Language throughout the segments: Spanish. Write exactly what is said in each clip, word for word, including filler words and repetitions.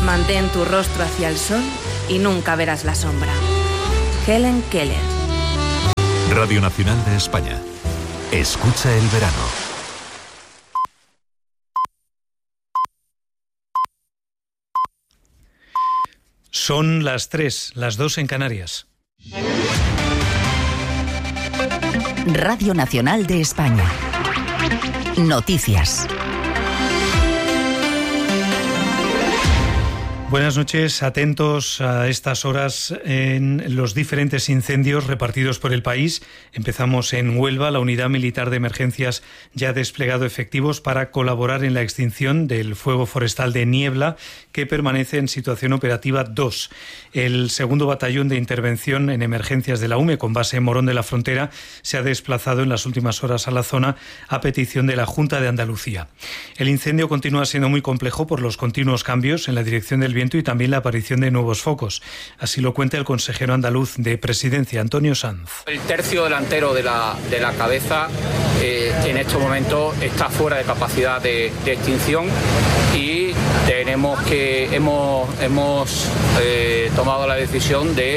Mantén tu rostro hacia el sol y nunca verás la sombra. Helen Keller. Radio Nacional de España. Escucha el verano. Son las tres, las dos en Canarias. Radio Nacional de España. Noticias. Buenas noches, atentos a estas horas en los diferentes incendios repartidos por el país. Empezamos en Huelva. La Unidad Militar de Emergencias ya ha desplegado efectivos para colaborar en la extinción del fuego forestal de Niebla, que permanece en situación operativa dos. El segundo batallón de intervención en emergencias de la U M E, con base en Morón de la Frontera, se ha desplazado en las últimas horas a la zona a petición de la Junta de Andalucía. El incendio continúa siendo muy complejo por los continuos cambios en la dirección del viento y también la aparición de nuevos focos. Así lo cuenta el consejero andaluz de Presidencia, Antonio Sanz. El tercio delantero de la, de la cabeza eh, en estos momentos está fuera de capacidad de, de extinción y tenemos que hemos, hemos eh, tomado la decisión de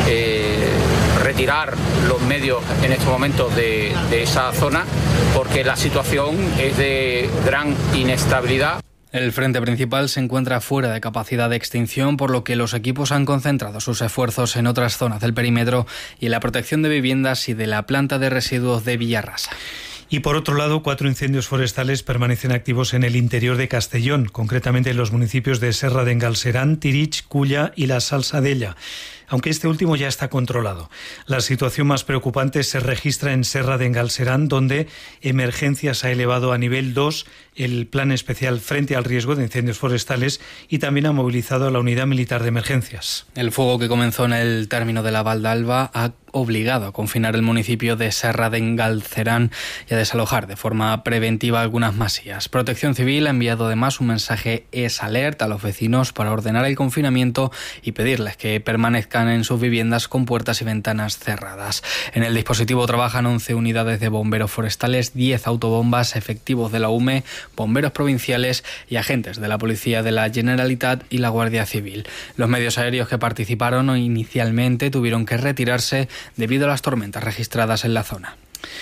eh, retirar los medios en estos momentos de, de esa zona porque la situación es de gran inestabilidad. El frente principal se encuentra fuera de capacidad de extinción, por lo que los equipos han concentrado sus esfuerzos en otras zonas del perímetro y en la protección de viviendas y de la planta de residuos de Villarrasa. Y por otro lado, cuatro incendios forestales permanecen activos en el interior de Castellón, concretamente en los municipios de Serra de Engalserán, Tirich, Culla y La Salsadella, aunque este último ya está controlado. La situación más preocupante se registra en Serra de Engalserán, donde Emergencias ha elevado a nivel dos el plan especial frente al riesgo de incendios forestales y también ha movilizado a la Unidad Militar de Emergencias. El fuego que comenzó en el término de la Valdalba ha obligado a confinar el municipio de Serra de Engalserán y a desalojar de forma preventiva algunas masías. Protección Civil ha enviado además un mensaje es alerta a los vecinos para ordenar el confinamiento y pedirles que permanezcan en sus viviendas con puertas y ventanas cerradas. En el dispositivo trabajan once unidades de bomberos forestales, diez autobombas, efectivos de la U M E, bomberos provinciales y agentes de la Policía de la Generalitat y la Guardia Civil. Los medios aéreos que participaron inicialmente tuvieron que retirarse debido a las tormentas registradas en la zona.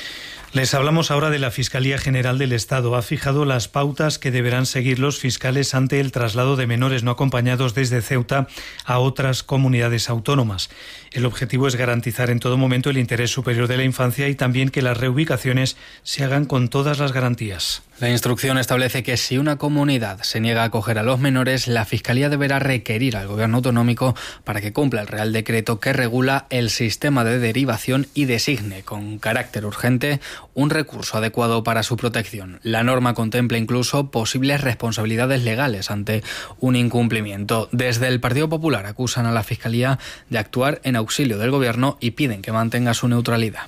Les hablamos ahora de la Fiscalía General del Estado. Ha fijado las pautas que deberán seguir los fiscales ante el traslado de menores no acompañados desde Ceuta a otras comunidades autónomas. El objetivo es garantizar en todo momento el interés superior de la infancia y también que las reubicaciones se hagan con todas las garantías. La instrucción establece que si una comunidad se niega a acoger a los menores, la Fiscalía deberá requerir al Gobierno autonómico para que cumpla el Real Decreto que regula el sistema de derivación y designe con carácter urgente un recurso adecuado para su protección. La norma contempla incluso posibles responsabilidades legales ante un incumplimiento. Desde el Partido Popular acusan a la Fiscalía de actuar en auxilio del Gobierno y piden que mantenga su neutralidad.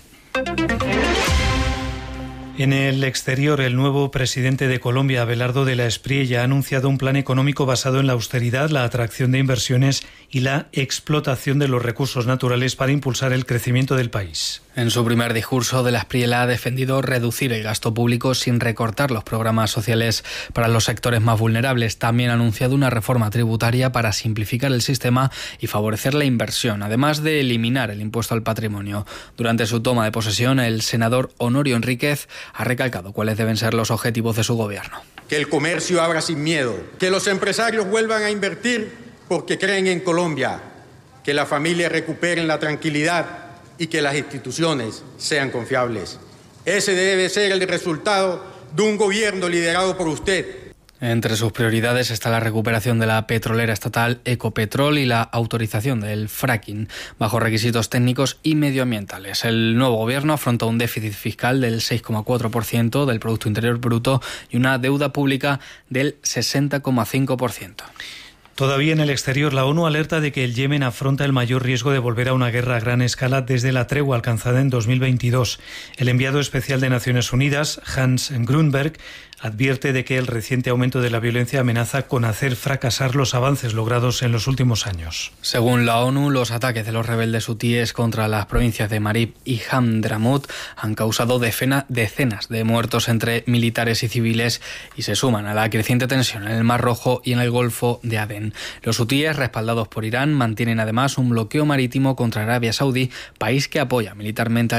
En el exterior, el nuevo presidente de Colombia, Abelardo de la Espriella, ha anunciado un plan económico basado en la austeridad, la atracción de inversiones y la explotación de los recursos naturales para impulsar el crecimiento del país. En su primer discurso, de la Espriella ha defendido reducir el gasto público sin recortar los programas sociales para los sectores más vulnerables. También ha anunciado una reforma tributaria para simplificar el sistema y favorecer la inversión, además de eliminar el impuesto al patrimonio. Durante su toma de posesión, el senador Honorio Enríquez ha recalcado cuáles deben ser los objetivos de su gobierno. Que el comercio abra sin miedo, que los empresarios vuelvan a invertir porque creen en Colombia, que las familias recuperen la tranquilidad y que las instituciones sean confiables. Ese debe ser el resultado de un gobierno liderado por usted. Entre sus prioridades está la recuperación de la petrolera estatal Ecopetrol y la autorización del fracking bajo requisitos técnicos y medioambientales. El nuevo gobierno afronta un déficit fiscal del seis coma cuatro por ciento del Producto Interior Bruto y una deuda pública del sesenta coma cinco por ciento. Todavía en el exterior, la ONU alerta de que el Yemen afronta el mayor riesgo de volver a una guerra a gran escala desde la tregua alcanzada en dos mil veintidós. El enviado especial de Naciones Unidas, Hans Grunberg, advierte de que el reciente aumento de la violencia amenaza con hacer fracasar los avances logrados en los últimos años. Según la ONU, los ataques de los rebeldes hutíes contra las provincias de Marib y Hamdramut han causado decena, decenas de muertos entre militares y civiles y se suman a la creciente tensión en el Mar Rojo y en el Golfo de Adén. Los hutíes, respaldados por Irán, mantienen además un bloqueo marítimo contra Arabia Saudí, país que apoya militarmente